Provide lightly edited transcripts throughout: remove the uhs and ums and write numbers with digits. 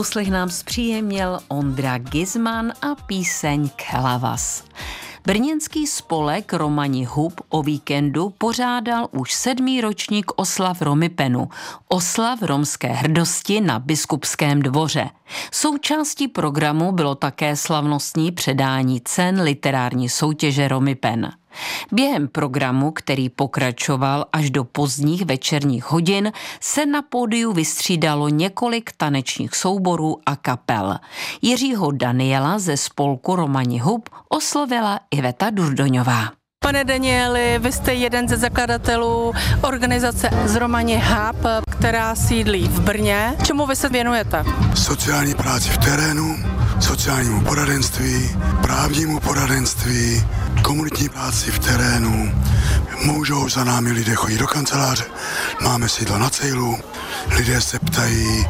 Poslech nám zpříjemnil Ondra Gizman a píseň Kelavas. Brněnský spolek Romani Hub o víkendu pořádal už 7. ročník oslav Romipenu, oslav romské hrdosti na Biskupském dvoře. Součástí programu bylo také slavnostní předání cen literární soutěže Romipen. Během programu, který pokračoval až do pozdních večerních hodin, se na pódiu vystřídalo několik tanečních souborů a kapel. Jiřího Daniela ze spolku Romani Hub oslovila Iveta Durdoňová. Pane Danieli, vy jste jeden ze zakladatelů organizace z Romani Hub, která sídlí v Brně. Čemu vy se věnujete? Sociální práci v terénu, sociálnímu poradenství, právnímu poradenství, komunitní práci v terénu. Můžou za námi lidé chodit do kanceláře, máme sídlo na Cejlu, lidé se ptají,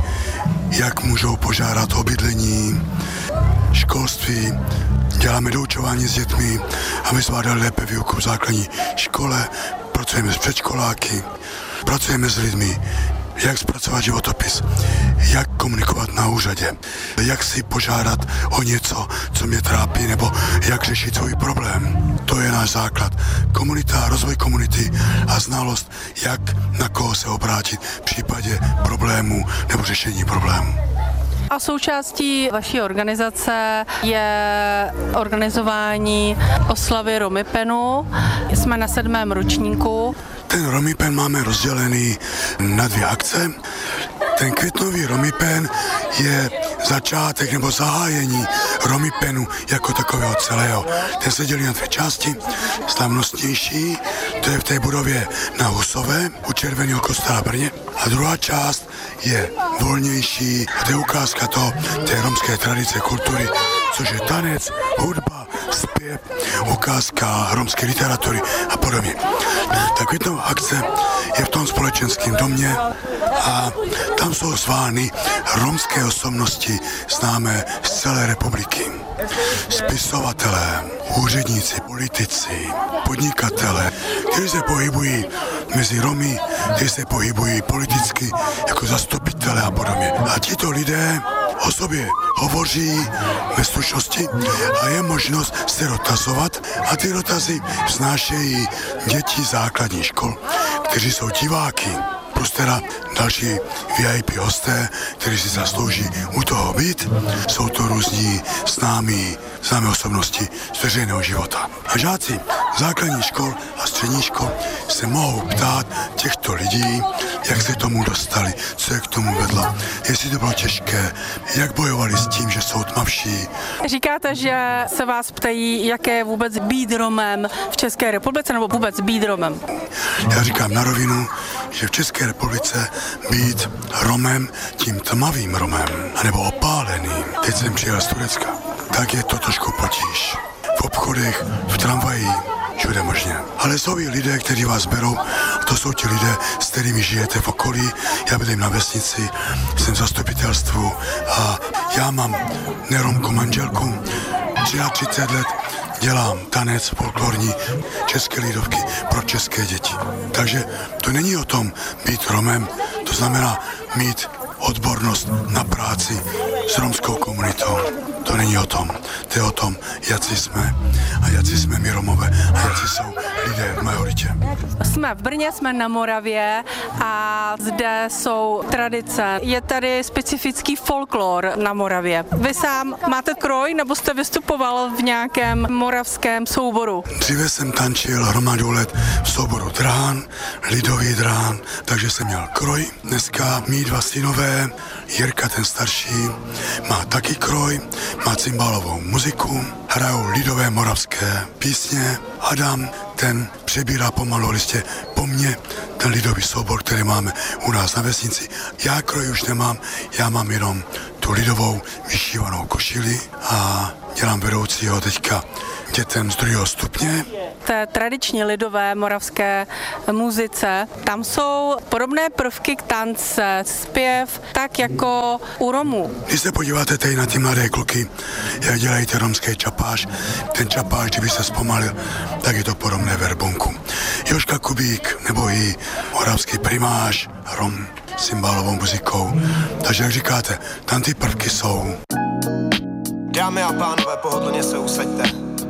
jak můžou požádat o bydlení, školství, děláme doučování s dětmi, aby zvládali lépe výuku v základní škole, pracujeme s předškoláky, pracujeme s lidmi, jak zpracovat životopis, jak komunikovat na úřadě, jak si požádat o něco, co mě trápí, nebo jak řešit svůj problém. To je náš základ. Komunita, rozvoj komunity a znalost, jak na koho se obrátit v případě problému nebo řešení problému. A součástí vaší organizace je organizování oslavy Romipenu. Jsme na 7. ročníku. Ten Romipen máme rozdělený na 2 akce. Ten květnový Romipen je začátek nebo zahájení Romipenu jako takového celého. Ten se dělí na 2 části. Slavnostnější, to je v té budově na Husové, u Červeného kostela Brně. A druhá část je volnější, to je ukázka té romské tradice, kultury, což je tanec, hudba, zpěv, ukázka romské literatury a podobně. Ta květnová akce je v tom společenském domě a tam jsou zvány romské osobnosti známé z celé republiky. Spisovatelé, úředníci, politici, podnikatelé, kteří se pohybují mezi Romy, kteří se pohybují politicky jako zastupitelé a podobně. A tito lidé o sobě hovoří ve stručnosti a je možnost se dotazovat a ty dotazy vznášejí děti základních škol, kteří jsou diváky. Plus teda další VIP hosté, kteří si zaslouží u toho být. Jsou to různí známé osobnosti z veřejného života. A žáci základních škol a středních škol se mohou ptát těchto lidí, jak se k tomu dostali, co je k tomu vedlo, jestli to bylo těžké, jak bojovali s tím, že jsou tmavší. Říkáte, že se vás ptají, jak je vůbec být Romem v České republice, nebo vůbec být Romem? Já říkám na rovinu, že v České republice být Romem, tím tmavým Romem, anebo opáleným, teď jsem přijel z Turecka, tak je to trošku potíž. V obchodech, v tramvaji, všude možně. Ale jsou i lidé, kteří vás berou, to jsou ti lidé, s kterými žijete v okolí. Já bydlím na vesnici, jsem v zastupitelstvu a já mám neromkou manželku, 33 let, dělám tanec folklorní české lidovky pro české děti. Takže to není o tom být Romem, to znamená mít odbornost na práci s romskou komunitou. To není o tom. To je o tom, jací jsme a jací jsme my Romové a jací jsou lidé v majoritě. Jsme v Brně, jsme na Moravě a zde jsou tradice. Je tady specifický folklor na Moravě. Vy sám máte kroj nebo jste vystupoval v nějakém moravském souboru? Dříve jsem tančil hromadu let v souboru drán, lidový drán, takže jsem měl kroj. Dneska mý 2 synové, Jirka ten starší, má taky kroj, má cymbálovou muziku, hrajou lidové moravské písně. Adam, ten přebírá pomalu listě po mně ten lidový soubor, který máme u nás na vesnici. Já kroj už nemám, já mám jenom tu lidovou vyšívanou košili a dělám vedoucího teďka dětem z 2. stupně. Té tradiční lidové moravské muzice, tam jsou podobné prvky k tance, zpěv, tak jako u Romů. Když se podíváte tady na ty mladé kluky, jak dělají ten romský čapáš, ten čapáš, kdyby se zpomalil, tak je to podobné verbunku. Jožka Kubík nebo i moravský primáš, Rom, cymbálovou muzikou. Takže jak říkáte, tam ty prvky jsou. Dámy a pánové, pohodlně se usaďte.